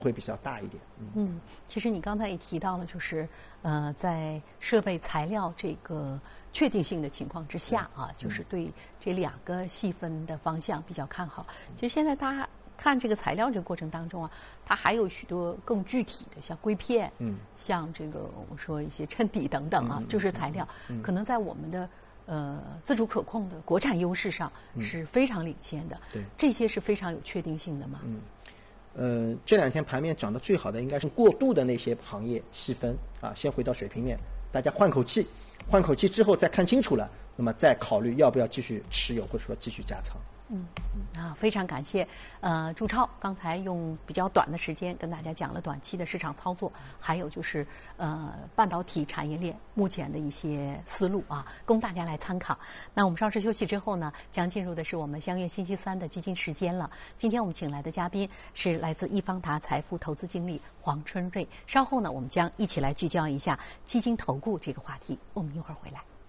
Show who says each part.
Speaker 1: 会比较大一点。
Speaker 2: 其实你刚才也提到了，就是在设备材料这个确定性的情况之下啊，就是对这2个细分的方向比较看好。其实现在大家看这个材料这个过程当中啊，它还有许多更具体的，像硅片，像这个我们说一些衬底等等啊，就是材料，可能在我们的自主可控的国产优势上是非常领先的。
Speaker 1: 对，
Speaker 2: 这些是非常有确定性的嘛。
Speaker 1: 这2天盘面涨得最好的应该是过渡的那些行业细分啊，先回到水平面，大家换口气之后再看清楚了，那么再考虑要不要继续持有或者说继续加仓。
Speaker 2: 非常感谢朱超刚才用比较短的时间跟大家讲了短期的市场操作，还有就是半导体产业链目前的一些思路啊，供大家来参考。那我们稍事休息之后呢，将进入的是我们相约星期三的基金时间了。今天我们请来的嘉宾是来自易方达财富投资经理黄春瑞。稍后呢，我们将一起来聚焦一下基金投顾这个话题。我们一会儿回来。